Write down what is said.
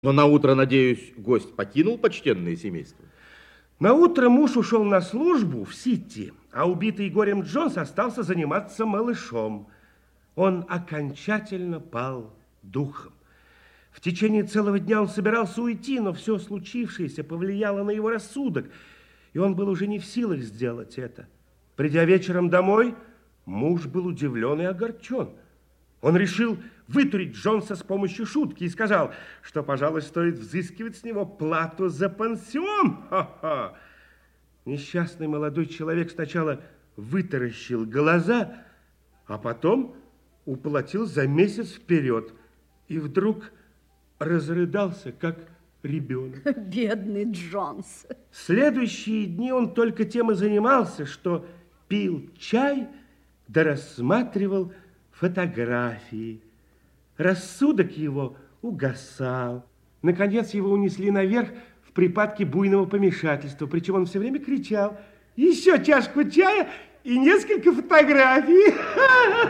Но на утро, надеюсь, гость покинул почтенное семейство? На утро муж ушел на службу в Сити, а убитый горем Джонс остался заниматься малышом. Он окончательно пал духом. В течение целого дня он собирался уйти, но все случившееся повлияло на его рассудок, и он был уже не в силах сделать это. Придя вечером домой, муж был удивлен и огорчен. Он решил вытурить Джонса с помощью шутки и сказал, что, пожалуй, стоит взыскивать с него плату за пансион. Ха-ха. Несчастный молодой человек сначала вытаращил глаза, а потом уплатил за месяц вперед и вдруг разрыдался, как ребенок. Бедный Джонс. Следующие дни он только тем и занимался, что пил чай да рассматривал фотографии. Рассудок его угасал. Наконец его унесли наверх в припадке буйного помешательства, причем он все время кричал: «Еще чашку чая и несколько фотографий!»